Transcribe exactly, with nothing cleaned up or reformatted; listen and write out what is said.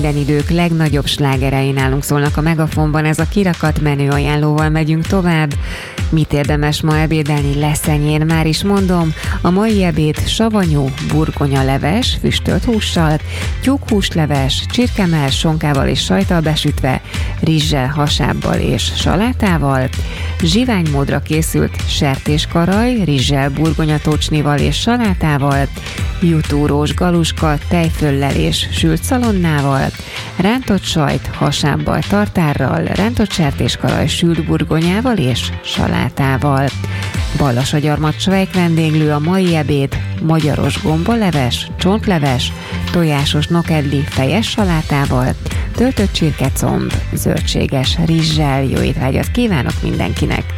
minden idők legnagyobb slágerei nálunk szólnak a Megafonban, ez a kirakat menü ajánlóval megyünk tovább. Mit érdemes ma ebédelni? Leszenyén, már is mondom. A mai ebéd savanyú burgonyaleves, füstölt hússal, tyúkhúsleves, csirkemell, sonkával és sajttal besütve, rizssel, hasábbal és salátával, zsiványmódra készült sertéskaraj, rizssel, burgonyatócsnival és salátával, jutúrós galuska, tejföllel és sült szalonnával, rántott sajt, hasábbal, tartárral, rántott sertéskaraj, sült burgonyával és salátával. Ballasagyarmat svejk vendéglő a mai ebéd, magyaros gombaleves, csontleves, tojásos nokedli fejes salátával, töltött csirkecomb, zöldséges rizssel. Jó étvágyat kívánok mindenkinek!